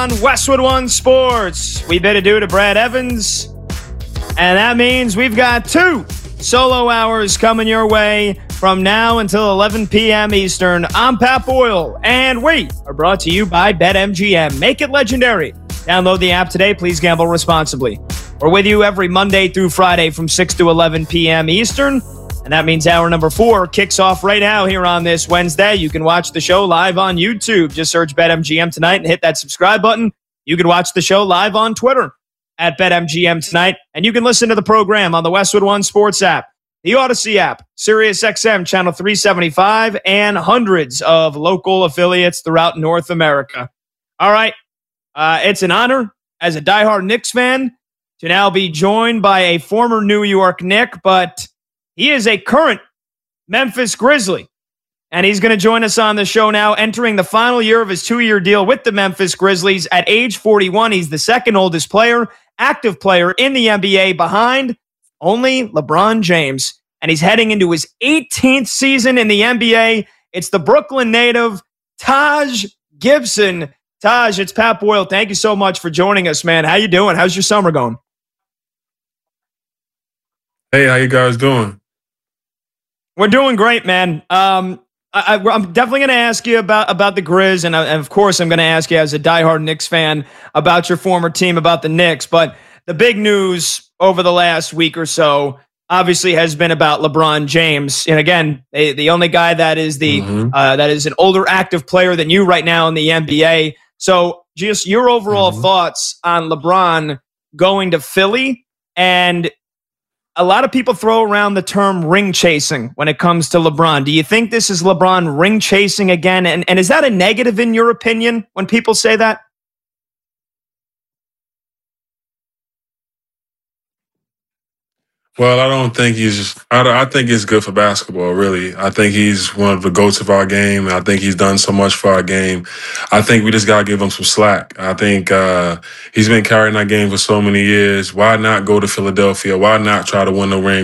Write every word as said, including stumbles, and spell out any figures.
on Westwood One Sports. We bid adieu to Brad Evans, and that means we've got two solo hours coming your way from now until eleven p.m. Eastern. I'm Pat Boyle, and we are brought to you by BetMGM. Make it legendary. Download the app today. Please gamble responsibly. We're with you every Monday through Friday from six to eleven p.m. Eastern. And that means hour number four kicks off right now here on this Wednesday. You can watch the show live on YouTube. Just search BetMGM Tonight and hit that subscribe button. You can watch the show live on Twitter at BetMGM Tonight. And you can listen to the program on the Westwood One Sports app, the Odyssey app, SiriusXM Channel three seventy-five, and hundreds of local affiliates throughout North America. All right. Uh, it's an honor as a diehard Knicks fan to now be joined by a former New York Knick, but he is a current Memphis Grizzly, and he's going to join us on the show now, entering the final year of his two-year deal with the Memphis Grizzlies. At age forty-one, he's the second oldest player, active player in the N B A, behind only LeBron James, and he's heading into his eighteenth season in the N B A. It's the Brooklyn native, Taj Gibson. Taj, it's Pat Boyle. Thank you so much for joining us, man. How you doing? How's your summer going? Hey, how you guys doing? We're doing great, man. Um, I, I, I'm definitely going to ask you about, about the Grizz, and, I, and of course I'm going to ask you as a diehard Knicks fan about your former team, about the Knicks. But the big news over the last week or so obviously has been about LeBron James. And again, the, the only guy that is the mm-hmm. uh, that is an older active player than you right now in the N B A. So just your overall mm-hmm. thoughts on LeBron going to Philly. And a lot of people throw around the term ring chasing when it comes to LeBron. Do you think this is LeBron ring chasing again? And, and is that a negative in your opinion when people say that? Well, I don't think he's just, I, I think it's good for basketball, really. I think he's one of the GOATs of our game. I think he's done so much for our game. I think we just got to give him some slack. I think uh, he's been carrying our game for so many years. Why not go to Philadelphia? Why not try to win the ring?